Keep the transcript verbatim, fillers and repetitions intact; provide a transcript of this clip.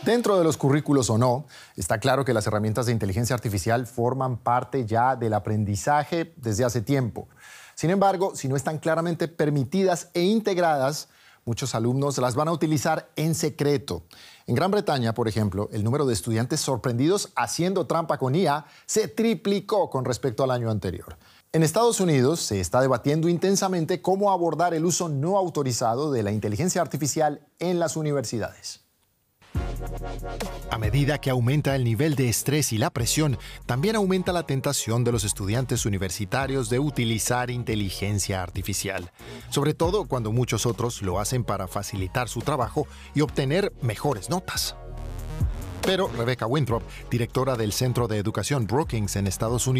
Dentro de los currículos o no, está claro que las herramientas de inteligencia artificial forman parte ya del aprendizaje desde hace tiempo. Sin embargo, si no están claramente permitidas e integradas, muchos alumnos las van a utilizar en secreto. En Gran Bretaña, por ejemplo, el número de estudiantes sorprendidos haciendo trampa con I A se triplicó con respecto al año anterior. En Estados Unidos se está debatiendo intensamente cómo abordar el uso no autorizado de la inteligencia artificial en las universidades. A medida que aumenta el nivel de estrés y la presión, también aumenta la tentación de los estudiantes universitarios de utilizar inteligencia artificial, sobre todo cuando muchos otros lo hacen para facilitar su trabajo y obtener mejores notas. Pero Rebecca Winthrop, directora del Centro de Educación Brookings en Estados Unidos,